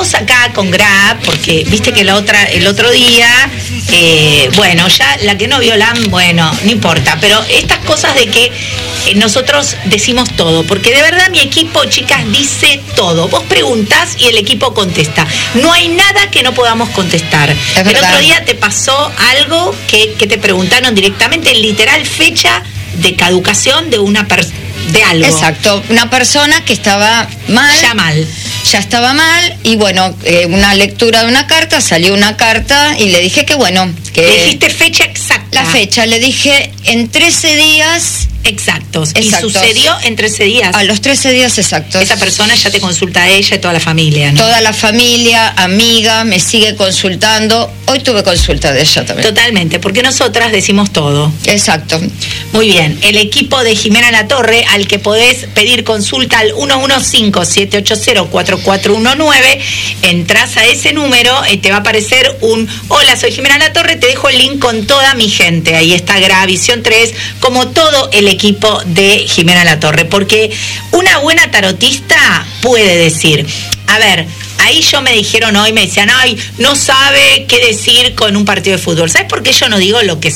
estamos acá con Gra, porque viste que el otro día, bueno, ya la que no vio LAM, bueno, no importa, pero estas cosas de que nosotros decimos todo, porque de verdad mi equipo, chicas, dice todo. Vos preguntás y el equipo contesta. No hay nada que no podamos contestar. El otro día te pasó algo que te preguntaron directamente, literal fecha de caducación de una persona, de algo. Exacto, una persona que estaba mal. Ya estaba mal, y bueno, una lectura de una carta, salió una carta y le dije que bueno, que... Le dijiste fecha exacta. La fecha, le dije en 13 días... Exactos. Y sucedió en 13 días. A los 13 días exactos. Esa persona ya te consulta a ella y toda la familia, ¿no? Toda la familia, amiga, me sigue consultando. Hoy tuve consulta de ella también. Totalmente, porque nosotras decimos todo. Exacto. Muy bien. El equipo de Jimena Latorre, al que podés pedir consulta al 115-780-4419, entras a ese número y te va a aparecer un: hola, soy Jimena Latorre, te dejo el link con toda mi gente. Ahí está Gravisión 3, como todo el equipo de Jimena Latorre, porque una buena tarotista puede decir, a ver, ahí me dijeron hoy, me decían, ay, no sabe qué decir con un partido de fútbol. ¿Sabes por qué yo no digo lo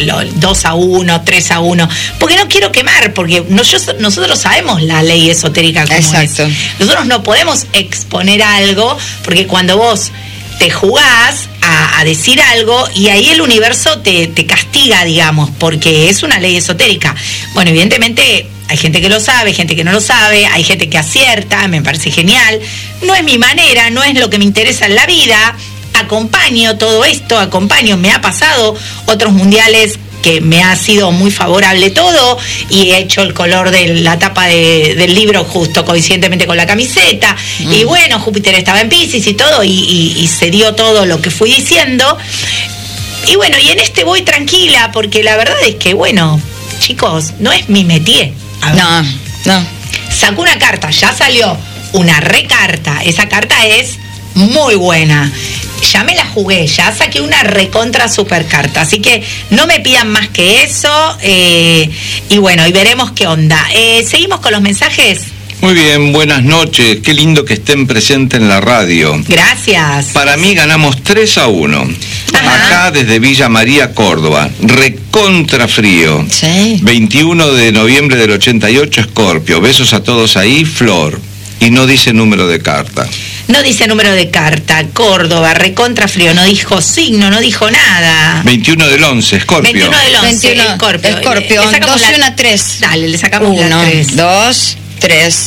2-1, 3-1? Porque no quiero quemar, porque nosotros sabemos la ley esotérica como exacto. es. Nosotros no podemos exponer algo, porque cuando vos te jugás a decir algo y ahí el universo te castiga, digamos, porque es una ley esotérica. Bueno, evidentemente hay gente que lo sabe, gente que no lo sabe, hay gente que acierta, me parece genial. No es mi manera, no es lo que me interesa en la vida. Acompaño todo esto, me ha pasado otros mundiales que me ha sido muy favorable todo, y he hecho el color de la tapa del libro justo coincidentemente con la camiseta, y bueno, Júpiter estaba en Piscis y todo, y se dio todo lo que fui diciendo, y bueno, y en este voy tranquila, porque la verdad es que, bueno, chicos, no es mi métier. No. Sacó una carta, ya salió una recarta, esa carta es muy buena. Ya me la jugué, ya saqué una recontra super carta, así que no me pidan más que eso, y bueno, y veremos qué onda. ¿Seguimos con los mensajes? Muy bien, buenas noches, qué lindo que estén presentes en la radio. Gracias. Para mí ganamos 3-1. Ajá. Acá desde Villa María, Córdoba, recontra frío. Sí. 21 de noviembre del 88, Escorpio. Besos a todos ahí, Flor. Y no dice número de carta. No dice número de carta, Córdoba, recontra frío, no dijo signo, no dijo nada. 21 del 11, Escorpio. 21 del 11, Escorpio. 2 y una 3. Dale, le sacamos 1, la 3. 2, 3.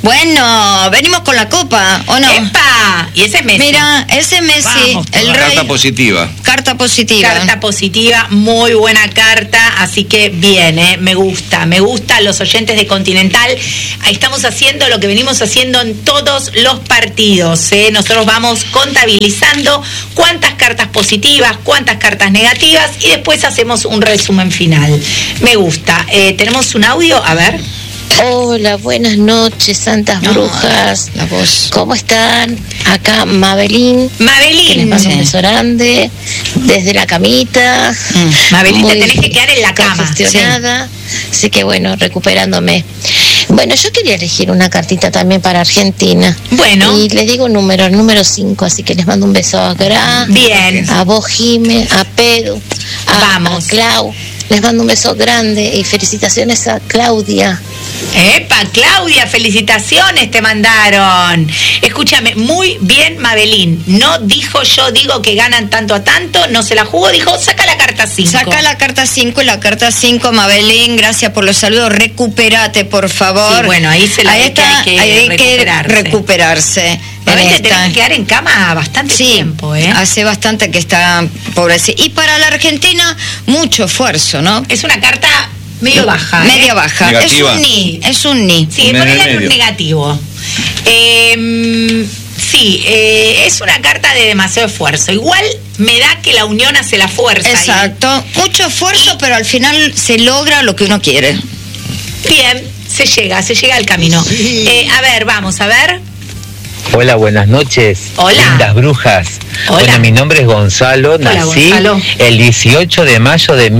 Bueno, venimos con la copa, ¿o no? ¡Epa! Y ese es Messi. Mira, ese Messi, Vamos, el rey. Carta positiva. Carta positiva. Carta positiva, muy buena carta, así que bien, me gusta los oyentes de Continental. Ahí estamos haciendo lo que venimos haciendo en todos los partidos, Nosotros vamos contabilizando cuántas cartas positivas, cuántas cartas negativas, y después hacemos un resumen final. Me gusta. ¿Tenemos un audio? A ver. Hola, buenas noches, santas brujas. La voz. ¿Cómo están? Acá Mabelín. Mabelín. Que les mando un beso grande desde la camita. Mabelín, te tenés que quedar en la cama. Congestionada. Así que bueno, recuperándome. Bueno, yo quería elegir una cartita también para Argentina. Bueno. Y les digo el número 5, así que les mando un beso a Gra. Bien. A vos, Jime, a Pedro, a Clau. Les mando un beso grande y felicitaciones a Claudia. ¡Epa, Claudia! ¡Felicitaciones te mandaron! Escúchame, muy bien Mabelín. No dijo yo digo que ganan tanto a tanto, no se la jugó, dijo saca la carta 5. Saca la carta 5 y la carta 5, Mabelín, gracias por los saludos, recupérate por favor. Sí, bueno, ahí se la ve que hay que recuperarse. Te tenés que quedar en cama bastante tiempo, hace bastante que está pobrecita. Y para la Argentina, mucho esfuerzo, ¿no? Es una carta medio baja. Media baja. Negativa. Es un ni. Sí, ponela en un negativo. Es una carta de demasiado esfuerzo. Igual me da que la unión hace la fuerza. Exacto. Mucho esfuerzo, pero al final se logra lo que uno quiere. Bien, se llega al camino. A ver, vamos a ver. Hola, buenas noches. Hola. Lindas brujas. Hola. Bueno, mi nombre es Gonzalo. Hola, nací Gonzalo. el 18 de mayo de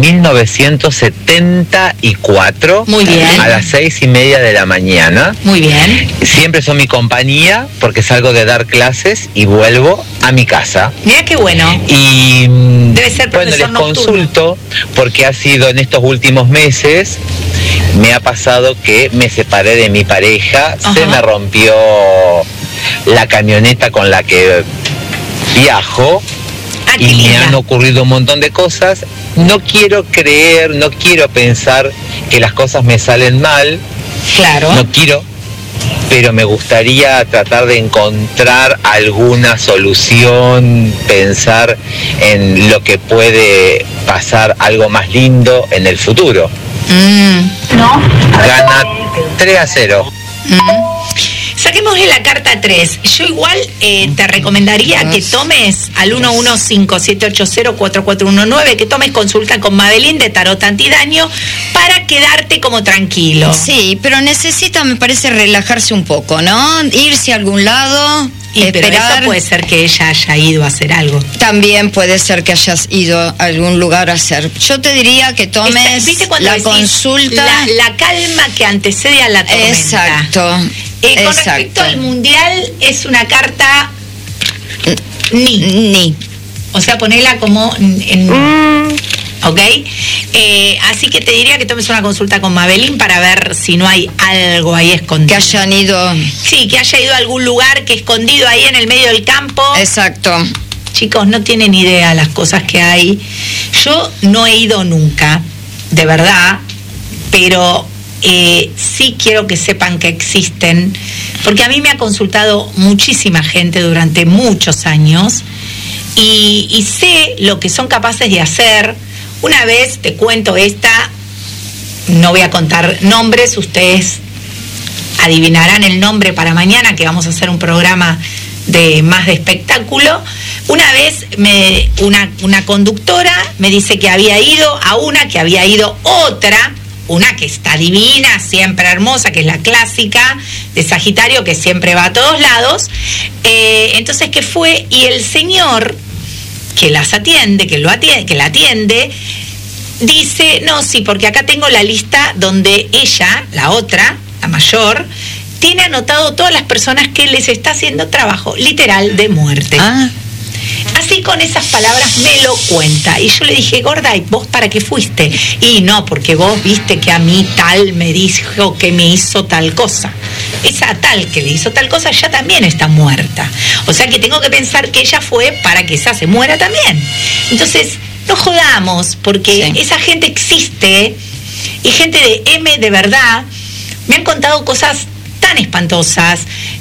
1974. Muy bien. A las 6:30 de la mañana. Muy bien. Siempre son mi compañía porque salgo de dar clases y vuelvo a mi casa. Mira qué bueno. Y Debe ser bueno, profesor les nocturno. consulto porque ha sido en estos últimos meses, me ha pasado que me separé de mi pareja, Ajá. se me rompió la camioneta con la que viajo Qué y me linda. han ocurrido un montón de cosas. No quiero creer, no quiero pensar que las cosas me salen mal, Claro. no quiero, pero me gustaría tratar de encontrar alguna solución, pensar en lo que puede pasar algo más lindo en el futuro. Gana 3-0. Saquémosle la carta 3. Yo igual te recomendaría que tomes al 115-780-4419, que tomes consulta con Mabelín de Tarot Antidaño para quedarte como tranquilo. Sí, pero necesita, me parece, relajarse un poco, ¿no? Irse a algún lado, Pero esperar. eso puede ser que ella haya ido a hacer algo. También puede ser que hayas ido a algún lugar a hacer. Yo te diría que tomes ¿Viste cuando la decís consulta? La calma que antecede a la tormenta. Exacto. Con respecto al mundial, es una carta ni. O sea, ponela como en... ¿Ok? Así que te diría que tomes una consulta con Mabelín para ver si no hay algo ahí escondido. Que hayan ido. Sí, que haya ido a algún lugar que escondido ahí en el medio del campo. Exacto. Chicos, no tienen idea las cosas que hay. Yo no he ido nunca, de verdad, pero sí quiero que sepan que existen, porque a mí me ha consultado muchísima gente durante muchos años y sé lo que son capaces de hacer. Una vez te cuento esta, no voy a contar nombres, ustedes adivinarán el nombre para mañana, que vamos a hacer un programa más de espectáculo. Una vez una conductora me dice que había ido a una, que había ido otra, una que está divina, siempre hermosa, que es la clásica de Sagitario, que siempre va a todos lados. Entonces, ¿qué fue? Y el señor que las atiende, que la atiende, dice, no, sí, porque acá tengo la lista donde ella, la otra, la mayor, tiene anotado todas las personas que les está haciendo trabajo literal de muerte. Así con esas palabras me lo cuenta. Y yo le dije, gorda, ¿y vos para qué fuiste? Y no, porque vos viste que a mí tal me dijo que me hizo tal cosa. Esa tal que le hizo tal cosa ya también está muerta. O sea que tengo que pensar que ella fue para que esa se muera también. Entonces, no jodamos, porque esa gente existe, y gente de M de verdad me han contado cosas tan espantosas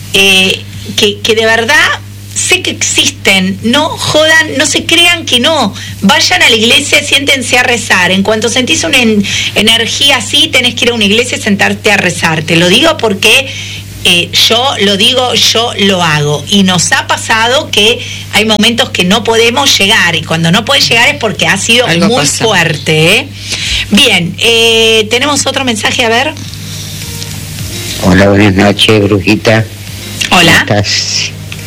que de verdad sé que existen. No jodan, no se crean que no. Vayan a la iglesia, siéntense a rezar. En cuanto sentís una energía así, tenés que ir a una iglesia y sentarte a rezar. Te lo digo porque yo lo digo, yo lo hago. Y nos ha pasado que hay momentos que no podemos llegar. Y cuando no podés llegar es porque ha sido algo muy pasa. fuerte. Bien, tenemos otro mensaje, a ver. Hola, buenas noches, Brujita. Hola. ¿Cómo estás?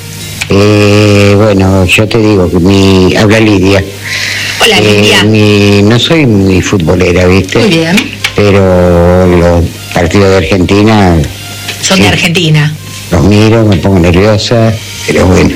Bueno, yo te digo que habla Lidia. Hola, Lidia. No soy muy futbolera, ¿viste? Muy bien. Pero los partidos de Argentina... Son de Argentina. Los miro, me pongo nerviosa, pero bueno.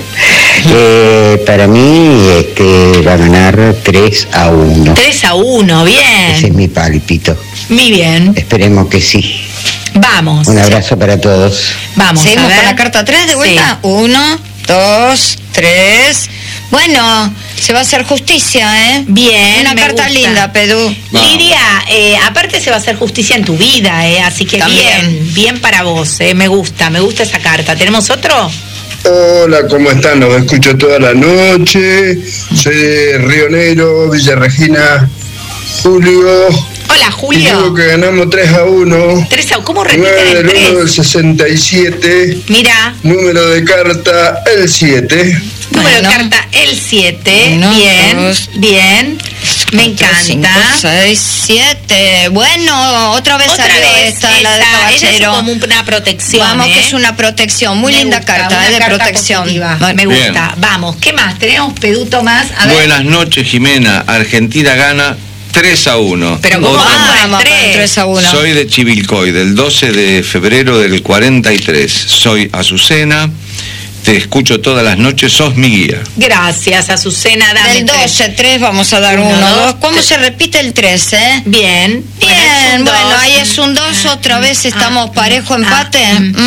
Para mí va a ganar 3-1. 3-1, bien. Ese es mi pálpito. Muy bien. Esperemos que sí. Vamos. Un abrazo para todos. Vamos. Seguimos a ver. con la carta 3 de vuelta. Sí. 1, 2, 3. Bueno, se va a hacer justicia, ¿eh? Bien. Una me carta gusta. linda, Pedú. Lidia, aparte se va a hacer justicia en tu vida, así que También. bien para vos, me gusta esa carta. ¿Tenemos otro? Hola, ¿cómo están? Los escucho toda la noche. Soy Río Negro, Villa Regina, Julio. Hola, Y Julio. digo que ganamos 3-1. 3-1, ¿cómo repiten 9 el del 1 del 3? 67. Mira, Número de carta, el 7. número de Bueno. carta, el 7. Uno, Bien, dos. bien. Me encanta. 5, 6, 7. Bueno, otra vez salió esta, la de caballero. Ella es como una protección. Vamos, que es una protección. Muy linda carta, de protección. Me gusta. Vamos, ¿qué más? Tenemos peduto más. A ver. Buenas noches, Jimena. Argentina gana 3-1. Pero ¿cómo vamos 3-1? Soy de Chivilcoy, del 12 de febrero del 43. Soy Azucena. Te escucho todas las noches, sos mi guía. Gracias, Azucena. Dame del 12, 3 vamos a dar 1, 2. ¿Cómo se repite el 3, Bien. Bueno, ahí es un 2, otra vez estamos parejo, empate.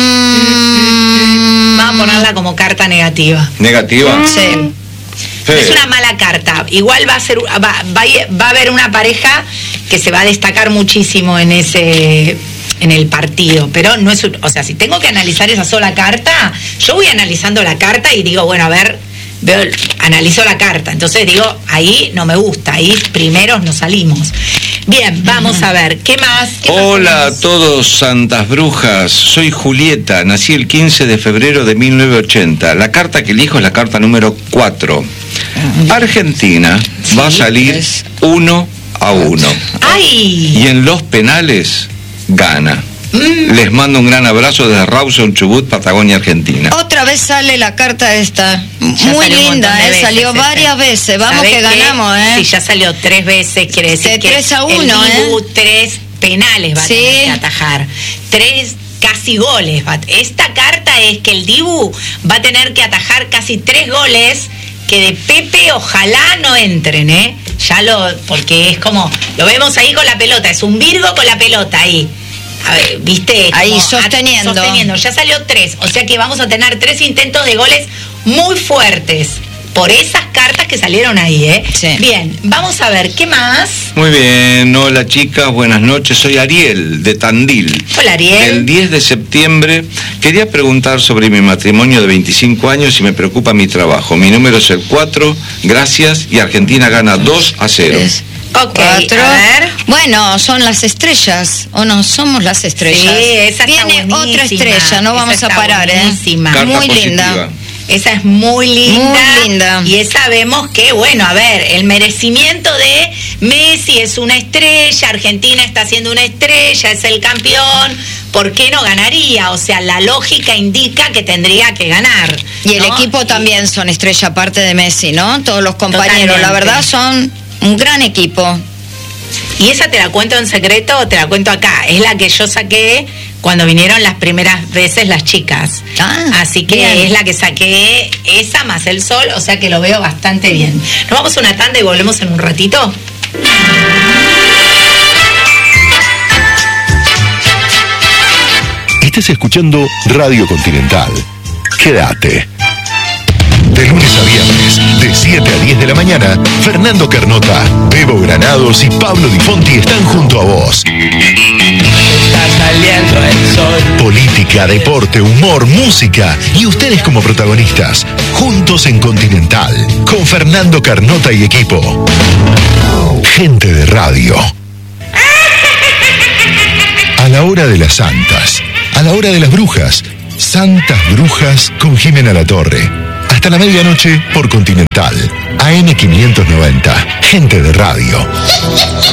Vamos a ponerla como carta negativa. ¿Negativa? Sí. Es una mala carta. Igual va a haber una pareja que se va a destacar muchísimo en el partido, pero no es, o sea, si tengo que analizar esa sola carta, yo voy analizando la carta y digo, bueno, a ver, analizo la carta, entonces digo, ahí no me gusta, ahí primeros nos salimos. Bien, vamos a ver, ¿qué más? Hola a todos, santas brujas, soy Julieta, nací el 15 de febrero de 1980, la carta que elijo es la carta número 4. Argentina va a salir 1-1. ¡Ay! Y en los penales gana. Les mando un gran abrazo desde Rawson, Chubut, Patagonia, Argentina. Otra vez sale la carta esta. Muy linda, salió varias veces. Vamos que ganamos, Si ya salió 3 veces, quiere decir que 3-1, el Dibu 3 penales va a tener que atajar. 3 casi goles. Esta carta es que el Dibu va a tener que atajar casi 3 goles que de Pepe ojalá no entren, porque es como, lo vemos ahí con la pelota, es un Virgo con la pelota ahí. A ver, ¿viste? Ahí sosteniendo. Ya salió 3, o sea que vamos a tener 3 intentos de goles muy fuertes por esas cartas que salieron ahí, Sí. Bien, vamos a ver, ¿qué más? Muy bien, hola chicas, buenas noches, soy Ariel, de Tandil. Hola Ariel. El 10 de septiembre quería preguntar sobre mi matrimonio de 25 años y me preocupa mi trabajo. Mi número es el 4, gracias, y Argentina gana 2-0. Ok, 4. A ver. Bueno, son las estrellas, ¿o no? Somos las estrellas. Sí, esa Viene está otra estrella, no vamos a parar, Carta muy positiva. linda. Esa es muy linda. Muy linda. Y esa vemos que, bueno, a ver, el merecimiento de Messi es una estrella, Argentina está siendo una estrella, es el campeón, ¿por qué no ganaría? O sea, la lógica indica que tendría que ganar. Y el equipo también son estrella aparte de Messi, ¿no? Todos los compañeros, la verdad son un gran equipo. Y esa te la cuento en secreto o te la cuento acá. Es la que yo saqué cuando vinieron las primeras veces las chicas. Así que bien. Es la que saqué, esa más el sol, o sea que lo veo bastante bien. Nos vamos a una tanda y volvemos en un ratito. Estás escuchando Radio Continental. Quédate. De lunes a viernes, de 7 a 10 de la mañana, Fernando Carnota, Bebo Granados y Pablo Di Fonti están junto a vos. Está saliendo el sol. Política, deporte, humor, música y ustedes como protagonistas, juntos en Continental, con Fernando Carnota y equipo. Gente de radio. A la hora de las santas, a la hora de las brujas, Santas Brujas con Jimena Latorre. Hasta la medianoche por Continental, AM 590, Gente de radio.